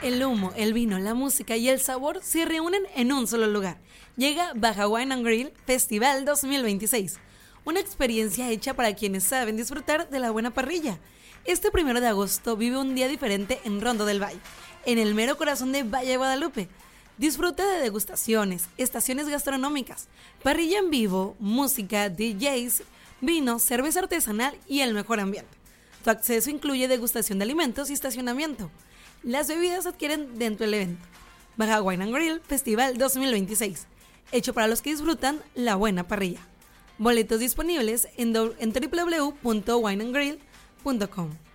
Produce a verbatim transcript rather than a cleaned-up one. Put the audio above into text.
El humo, el vino, la música y el sabor se reúnen en un solo lugar. Llega Baja Wine and Grill Festival dos mil veintiséis, una experiencia hecha para quienes saben disfrutar de la buena parrilla. Este primero de agosto vive un día diferente en Rondo del Valle, en el mero corazón de Valle de Guadalupe. Disfruta de degustaciones, estaciones gastronómicas, parrilla en vivo, música, D Js, vino, cerveza artesanal y el mejor ambiente. Tu acceso incluye degustación de alimentos y estacionamiento. Las bebidas se adquieren dentro del evento. Baja Wine and Grill Festival dos mil veintiséis, hecho para los que disfrutan la buena parrilla. Boletos disponibles en, do- en w w w punto wine and grill punto com.